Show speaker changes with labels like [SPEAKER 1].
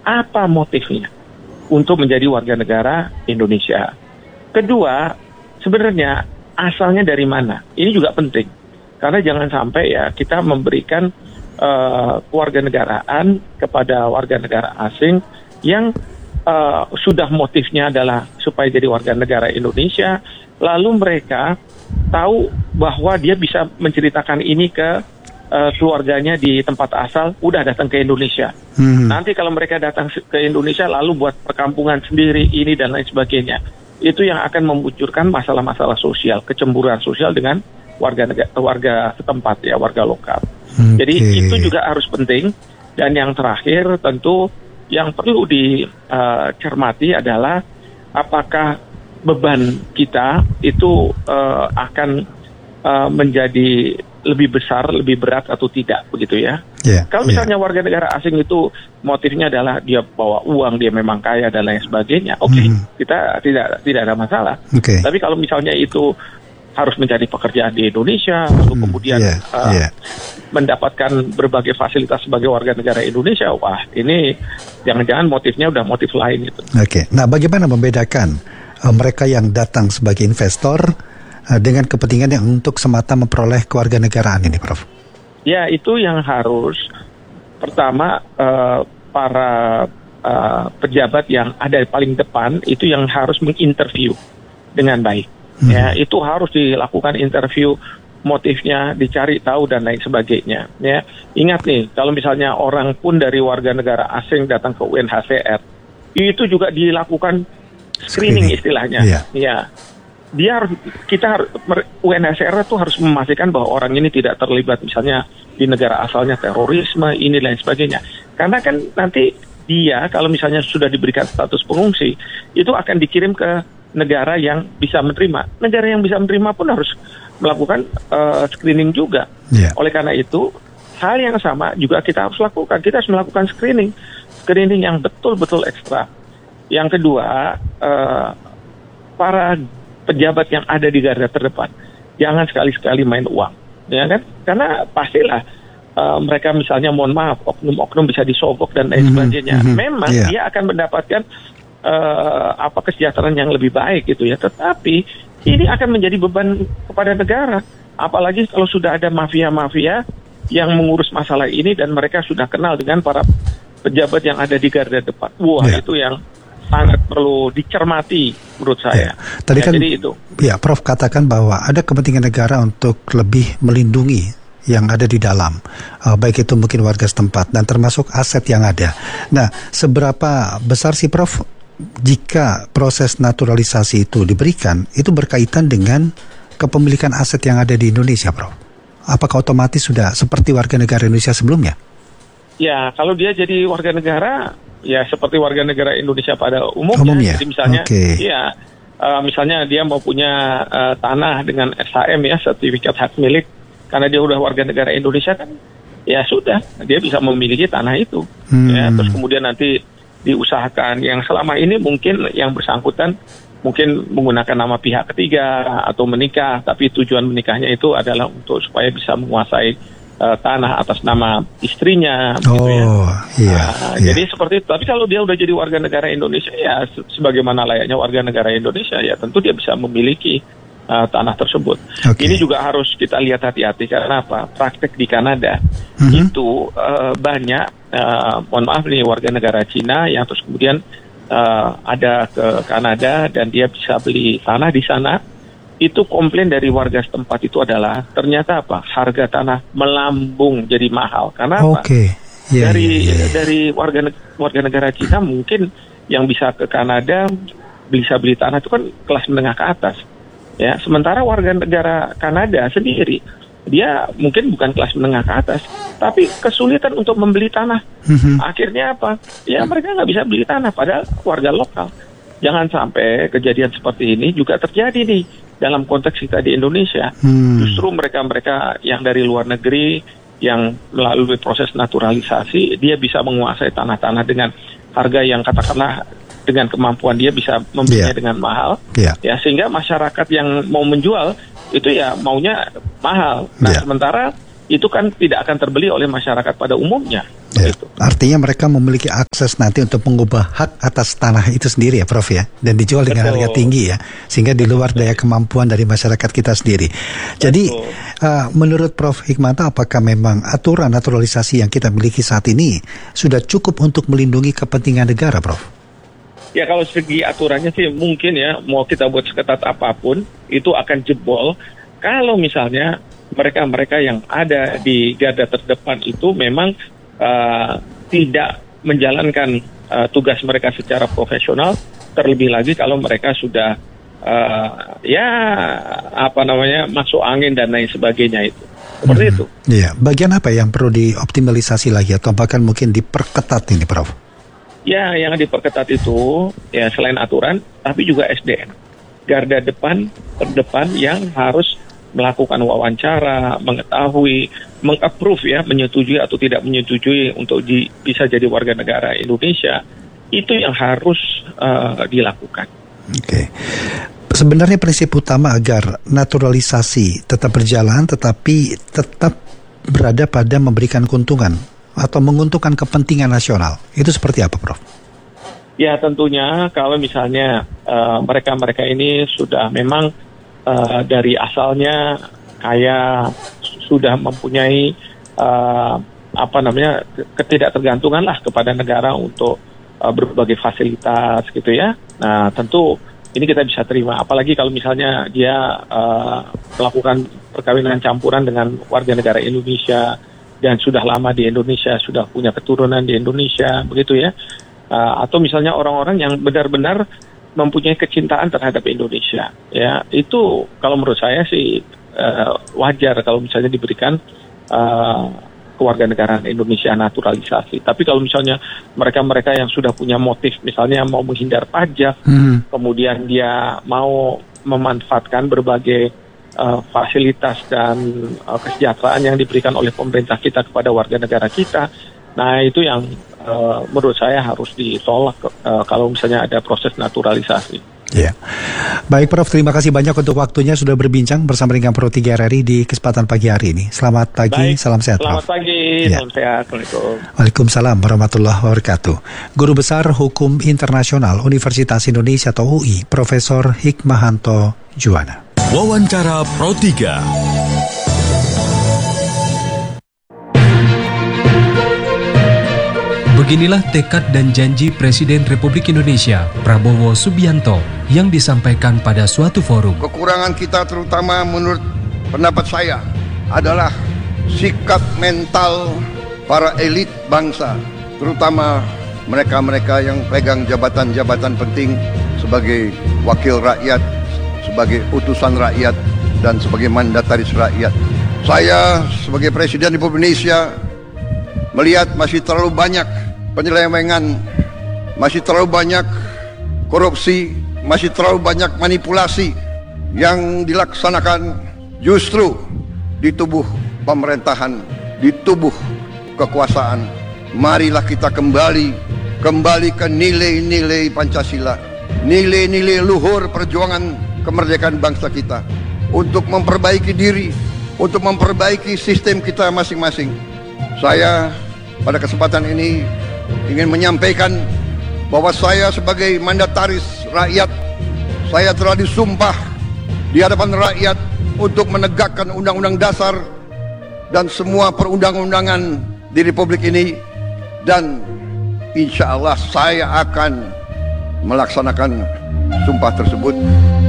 [SPEAKER 1] apa motifnya untuk menjadi warga negara Indonesia. Kedua, sebenarnya asalnya dari mana? Ini juga penting. Karena jangan sampai ya kita memberikan kewarganegaraan kepada warga negara asing yang sudah motifnya adalah supaya jadi warga negara Indonesia, lalu mereka tahu bahwa dia bisa menceritakan ini ke keluarganya di tempat asal, udah datang ke Indonesia. Nanti kalau mereka datang ke Indonesia lalu buat perkampungan sendiri ini dan lain sebagainya, itu yang akan memunculkan masalah-masalah sosial, kecemburuan sosial dengan warga setempat ya, warga lokal. Jadi itu juga harus penting. Dan yang terakhir tentu yang perlu dicermati adalah apakah beban kita itu akan menjadi lebih besar, lebih berat atau tidak, begitu ya. Kalau misalnya warga negara asing itu motifnya adalah dia bawa uang, dia memang kaya dan lain sebagainya, kita tidak ada masalah. Tapi kalau misalnya itu harus mencari pekerjaan di Indonesia, lalu kemudian mendapatkan berbagai fasilitas sebagai warga negara Indonesia, wah ini jangan-jangan motifnya udah motif lain itu.
[SPEAKER 2] Nah bagaimana membedakan mereka yang datang sebagai investor dengan kepentingan yang untuk semata memperoleh kewarganegaraan ini, Prof?
[SPEAKER 1] Ya, itu yang harus pertama para pejabat yang ada di paling depan itu yang harus menginterview dengan baik. Ya, itu harus dilakukan interview, motifnya dicari tahu dan lain sebagainya. Ya, ingat nih, kalau misalnya orang pun dari warga negara asing datang ke UNHCR, itu juga dilakukan screening istilahnya. Ya, UNHCR itu harus memastikan bahwa orang ini tidak terlibat misalnya di negara asalnya terorisme, ini dan lain sebagainya. Karena kan nanti dia kalau misalnya sudah diberikan status pengungsi, itu akan dikirim ke negara yang bisa menerima. Negara yang bisa menerima pun harus melakukan screening juga. Oleh karena itu, hal yang sama juga kita harus lakukan. Kita harus melakukan screening yang betul-betul ekstra. Yang kedua, para pejabat yang ada di garda terdepan, jangan sekali-sekali main uang, ya kan? Karena pastilah mereka misalnya, mohon maaf, oknum-oknum bisa disogok dan lain sebagainya. Memang dia akan mendapatkan kesejahteraan yang lebih baik gitu ya. Tetapi ini akan menjadi beban kepada negara. Apalagi kalau sudah ada mafia-mafia yang mengurus masalah ini dan mereka sudah kenal dengan para pejabat yang ada di garda depan. Wah, itu yang sangat perlu dicermati menurut saya.
[SPEAKER 2] Tadi kan
[SPEAKER 1] jadi itu.
[SPEAKER 2] Ya, Prof katakan bahwa ada kepentingan negara untuk lebih melindungi yang ada di dalam, baik itu mungkin warga setempat dan termasuk aset yang ada. Nah, seberapa besar sih, Prof, jika proses naturalisasi itu diberikan, itu berkaitan dengan kepemilikan aset yang ada di Indonesia, Prof? Apakah otomatis sudah seperti warga negara Indonesia sebelumnya?
[SPEAKER 1] Ya, kalau dia jadi warga negara, ya seperti warga negara Indonesia pada umumnya. Jadi misalnya, misalnya dia mau punya tanah dengan SHM ya, sertifikat hak milik, karena dia udah warga negara Indonesia kan, ya sudah, dia bisa memiliki tanah itu. Ya, terus kemudian nanti diusahakan yang selama ini mungkin yang bersangkutan mungkin menggunakan nama pihak ketiga atau menikah, tapi tujuan menikahnya itu adalah untuk supaya bisa menguasai tanah atas nama istrinya. Jadi seperti itu. Tapi kalau dia udah jadi warga negara Indonesia, ya sebagaimana layaknya warga negara Indonesia, ya tentu dia bisa memiliki tanah tersebut. Ini juga harus kita lihat hati-hati karena apa? Praktek di Kanada itu banyak, mohon maaf nih, warga negara Cina yang terus kemudian ada ke Kanada dan dia bisa beli tanah di sana. Itu komplain dari warga setempat itu adalah ternyata apa? Harga tanah melambung jadi mahal. Karena apa? Dari warga negara Cina mungkin yang bisa ke Kanada bisa beli tanah itu kan kelas menengah ke atas. Ya, sementara warga negara Kanada sendiri dia mungkin bukan kelas menengah ke atas, tapi kesulitan untuk membeli tanah. Akhirnya apa? Ya mereka nggak bisa beli tanah, padahal warga lokal. Jangan sampai kejadian seperti ini juga terjadi nih dalam konteks kita di Indonesia. Justru mereka-mereka yang dari luar negeri yang melalui proses naturalisasi, dia bisa menguasai tanah-tanah dengan harga yang katakanlah dengan kemampuan dia bisa membelinya dengan mahal, ya sehingga masyarakat yang mau menjual itu ya maunya mahal. Nah sementara itu kan tidak akan terbeli oleh masyarakat pada umumnya.
[SPEAKER 2] Ya, gitu. Artinya mereka memiliki akses nanti untuk mengubah hak atas tanah itu sendiri ya Prof ya, dan dijual dengan harga tinggi ya, sehingga di luar daya kemampuan dari masyarakat kita sendiri. Jadi menurut Prof Hikmanto, apakah memang aturan naturalisasi yang kita miliki saat ini sudah cukup untuk melindungi kepentingan negara, Prof?
[SPEAKER 1] Ya, kalau segi aturannya sih mungkin ya, mau kita buat seketat apapun itu akan jebol kalau misalnya mereka-mereka yang ada di garda terdepan itu memang tidak menjalankan tugas mereka secara profesional, terlebih lagi kalau mereka sudah masuk angin dan lain sebagainya itu. Seperti itu.
[SPEAKER 2] Iya, bagian apa yang perlu dioptimalisasi lagi atau bahkan mungkin diperketat ini, Prof?
[SPEAKER 1] Ya, yang diperketat itu ya selain aturan, tapi juga SDM. Garda terdepan yang harus melakukan wawancara, mengetahui, meng-approve ya, menyetujui atau tidak menyetujui untuk bisa jadi warga negara Indonesia, itu yang harus dilakukan.
[SPEAKER 2] Oke. Sebenarnya prinsip utama agar naturalisasi tetap berjalan tetapi tetap berada pada memberikan keuntungan atau menguntungkan kepentingan nasional, itu seperti apa, Prof?
[SPEAKER 1] Ya, tentunya kalau misalnya mereka-mereka ini sudah memang dari asalnya kaya, sudah mempunyai ketidaktergantungan lah kepada negara untuk berbagai fasilitas gitu ya. Nah, tentu ini kita bisa terima, apalagi kalau misalnya dia melakukan perkawinan campuran dengan warga negara Indonesia dan sudah lama di Indonesia, sudah punya keturunan di Indonesia, begitu ya. Atau misalnya orang-orang yang benar-benar mempunyai kecintaan terhadap Indonesia, ya itu kalau menurut saya sih wajar kalau misalnya diberikan kewarganegaraan Indonesia naturalisasi. Tapi kalau misalnya mereka-mereka yang sudah punya motif, misalnya mau menghindar pajak, kemudian dia mau memanfaatkan berbagai fasilitas dan kesejahteraan yang diberikan oleh pemerintah kita kepada warga negara kita, nah itu yang menurut saya harus ditolak kalau misalnya ada proses naturalisasi.
[SPEAKER 2] Ya, baik Prof, terima kasih banyak untuk waktunya sudah berbincang bersama dengan Pro 3 RRI di kesempatan pagi hari ini. Selamat pagi, salam sehat Prof.
[SPEAKER 1] Selamat pagi, salam sehat. Assalamualaikum.
[SPEAKER 2] Waalaikumsalam warahmatullahi wabarakatuh. Guru Besar Hukum Internasional Universitas Indonesia atau UI, Profesor Hikmahanto Juwana.
[SPEAKER 3] Wawancara Pro 3. Beginilah tekad dan janji Presiden Republik Indonesia, Prabowo Subianto, yang disampaikan pada suatu forum.
[SPEAKER 4] Kekurangan kita terutama menurut pendapat saya adalah sikap mental para elit bangsa, terutama mereka-mereka yang pegang jabatan-jabatan penting sebagai wakil rakyat, sebagai utusan rakyat, dan sebagai mandataris rakyat. Saya sebagai Presiden Republik Indonesia melihat masih terlalu banyak penyelewengan, masih terlalu banyak korupsi, masih terlalu banyak manipulasi yang dilaksanakan justru di tubuh pemerintahan, di tubuh kekuasaan. Marilah kita kembali ke nilai-nilai Pancasila, nilai-nilai luhur perjuangan kemerdekaan bangsa kita, untuk memperbaiki diri, untuk memperbaiki sistem kita masing-masing. Saya pada kesempatan ini ingin menyampaikan bahwa saya sebagai mandataris rakyat, saya telah disumpah di hadapan rakyat untuk menegakkan Undang-Undang Dasar dan semua perundang-undangan di Republik ini, dan insya Allah saya akan melaksanakan sumpah tersebut.